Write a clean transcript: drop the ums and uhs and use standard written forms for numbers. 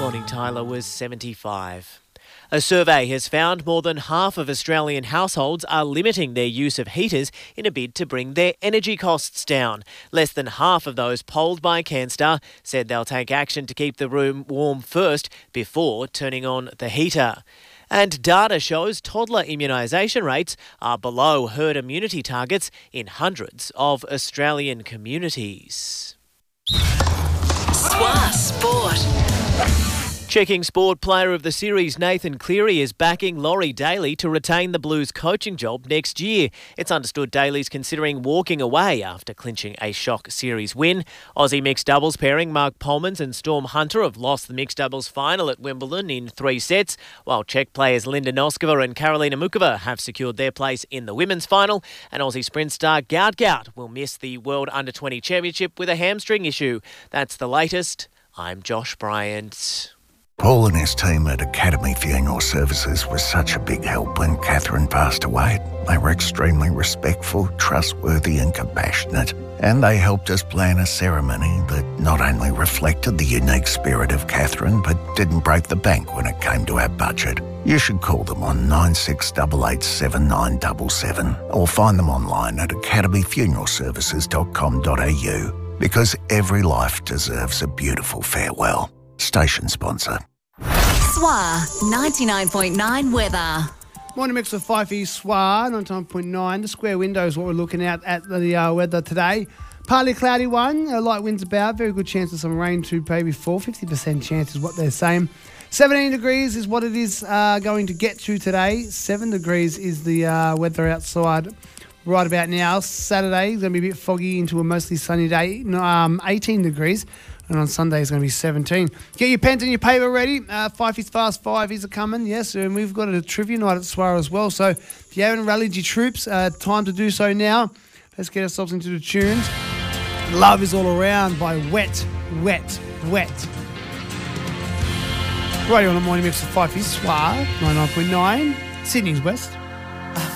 morning Tyler was 75. A survey has found more than half of Australian households are limiting their use of heaters in a bid to bring their energy costs down. Less than half of those polled by Canstar said they'll take action to keep the room warm first before turning on the heater. And data shows toddler immunisation rates are below herd immunity targets in hundreds of Australian communities. SWA Sport. Checking Sport Player of the Series Nathan Cleary is backing Laurie Daly to retain the Blues coaching job next year. It's understood Daly's considering walking away after clinching a shock series win. Aussie mixed doubles pairing Mark Polmans and Storm Hunter have lost the mixed doubles final at Wimbledon in 3 sets, while Czech players Linda Noskova and Karolina Mukova have secured their place in the women's final, and Aussie sprint star Gout Gout will miss the World Under-20 Championship with a hamstring issue. That's the latest. I'm Josh Bryant. Paul and his team at Academy Funeral Services was such a big help when Catherine passed away. They were extremely respectful, trustworthy and compassionate. And they helped us plan a ceremony that not only reflected the unique spirit of Catherine, but didn't break the bank when it came to our budget. You should call them on 96887977 or find them online at academyfuneralservices.com.au, because every life deserves a beautiful farewell. Station sponsor. SWA 99.9 weather. Morning mix of Fifey SWA 99.9. The square window is what we're looking at the weather today. Partly cloudy one, light winds about, very good chance of some rain to maybe fall. 50% chance is what they're saying. 17 degrees is what it is going to get to today. 7 degrees is the weather outside right about now. Saturday is going to be a bit foggy into a mostly sunny day. 18 degrees. And on Sunday it's going to be 17. Get your pens and your paper ready. Fifey's Fast Five is coming, yes. And we've got a trivia night at SWA as well. So if you haven't rallied your troops, time to do so now. Let's get ourselves into the tunes. Love is All Around by Wet, Wet, Wet. Right on the morning mix of Fifey's SWA 99.9, Sydney's West.